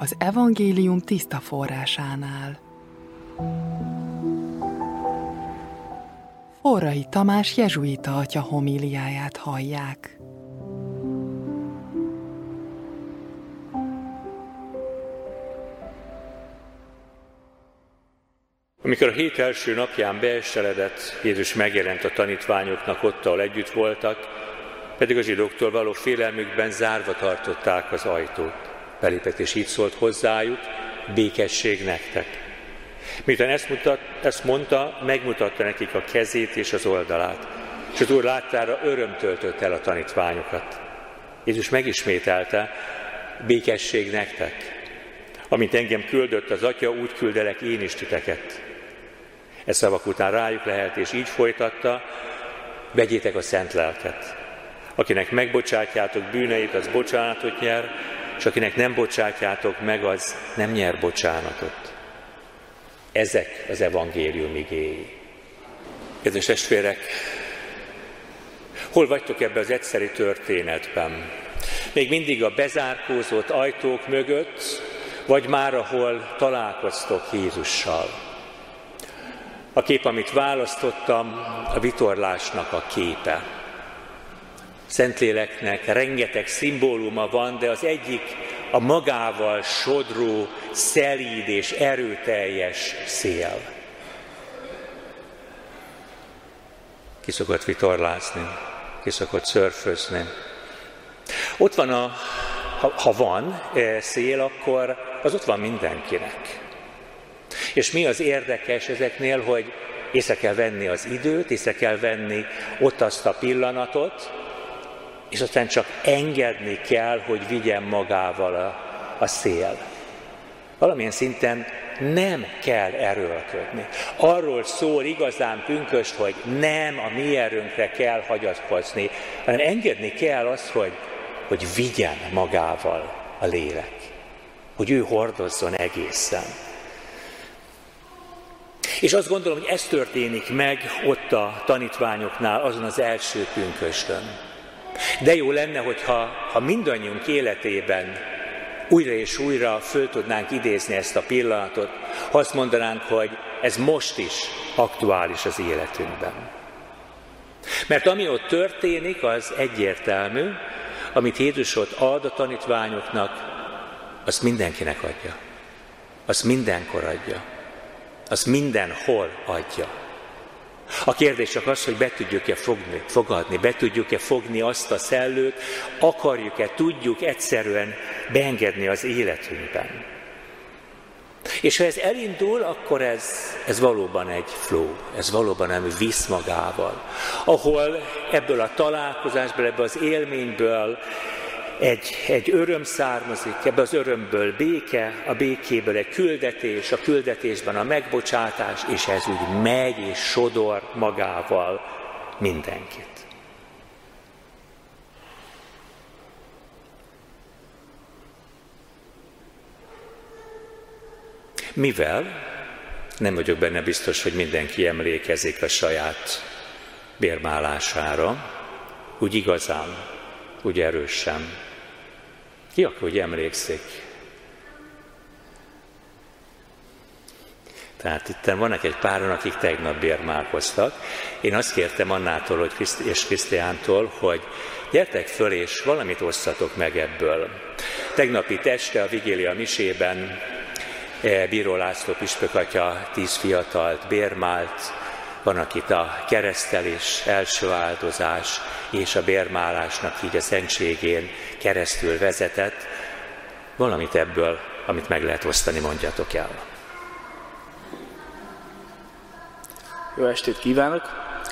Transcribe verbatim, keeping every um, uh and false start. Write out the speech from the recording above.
az evangélium tiszta forrásánál. Forrai Tamás jezsuita atya homíliáját hallják. Amikor a hét első napján beesteledett, Jézus megjelent a tanítványoknak ott, ahol együtt voltak, pedig a zsidóktól való félelmükben zárva tartották az ajtót. Belépett és így szólt hozzájuk: békesség nektek. Miután ezt, mutat, ezt mondta, megmutatta nekik a kezét és az oldalát, és az Úr láttára öröm töltött el a tanítványokat. Jézus megismételte: békesség nektek. Amint engem küldött az Atya, úgy küldelek én is titeket. E szavak után rájuk lehelt, és így folytatta: vegyétek a szent lelket. Akinek megbocsátjátok bűneit, az bocsánatot nyer, és akinek nem bocsátjátok meg, az nem nyer bocsánatot. Ezek az evangélium igéi. Kedves testvérek, hol vagytok ebben az egyszerű történetben? Még mindig a bezárkózott ajtók mögött, vagy már ahol találkoztok Jézussal? A kép, amit választottam, a vitorlásnak a képe. Szentléleknek rengeteg szimbóluma van, de az egyik a magával sodró, szelíd és erőteljes szél. Ki szokott vitorlázni, ki szokott szörfözni. Ott van a, ha, ha van szél, akkor az ott van mindenkinek. És mi az érdekes ezeknél, hogy észre kell venni az időt, észre kell venni ott azt a pillanatot, és aztán csak engedni kell, hogy vigyen magával a, a szél. Valamilyen szinten nem kell erőlködni. Arról szól igazán pünkösd, hogy nem a mi erőnkre kell hagyatkozni, hanem engedni kell azt, hogy, hogy vigyen magával a lélek. Hogy ő hordozzon egészen. És azt gondolom, hogy ez történik meg ott a tanítványoknál azon az első pünkösdön. De jó lenne, hogyha ha mindannyiunk életében újra és újra föl tudnánk idézni ezt a pillanatot, ha azt mondanánk, hogy ez most is aktuális az életünkben. Mert ami ott történik, az egyértelmű, amit Jézus ott ad a tanítványoknak, azt mindenkinek adja. Azt mindenkor adja. Azt mindenhol adja. A kérdés csak az, hogy be tudjuk-e fogni, fogadni, be tudjuk-e fogni azt a szellőt, akarjuk-e, tudjuk egyszerűen beengedni az életünkben. És ha ez elindul, akkor ez, ez valóban egy flow, ez valóban nem visz magával, ahol ebből a találkozásból, ebből az élményből egy, egy öröm származik, ebből az örömből béke, a békéből egy küldetés, a küldetésben a megbocsátás, és ez úgy megy és sodor magával mindenkit. Mivel nem vagyok benne biztos, hogy mindenki emlékezik a saját bérmálására, úgy igazán, úgy erősen. Ki akkor, hogy emlékszik? Tehát itt vannak egy páran, akik tegnap bérmálkoztak. Én azt kértem Annától hogy Kriszt- és Krisztiántól, hogy gyertek föl, és valamit osszatok meg ebből. Tegnap itt este a vigília misében Bíró László püspök atya tíz fiatalt bérmált, van, akit a keresztelés, első áldozás és a bérmálásnak így a szentségén keresztül vezetett. Valamit ebből, amit meg lehet osztani, mondjatok el. Jó estét kívánok!